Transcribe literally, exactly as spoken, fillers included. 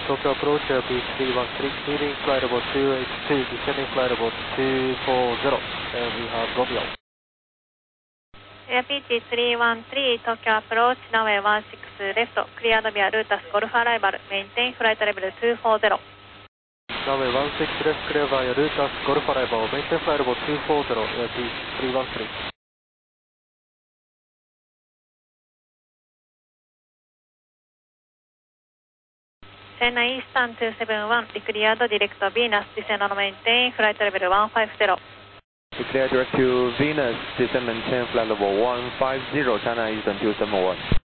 Tokyo approach Air Peace three one three, leading flight level two eight two, descending flight level two four zero, and we have go秒。 Air Peace three one three, Tokyo approach, runway one six left, cleared via Lotus Golf Arrival, maintain flight level two four zero。 Runway one six left, cleared via Lotus Golf Arrival, maintain flight level two four zero, Air Peace three one three。 China Eastern two seven one, declared direct Venus, descend on maintain flight level one five zero。 Declare direct to Venus, descend maintain flight level one five zero, China Eastern two seven one。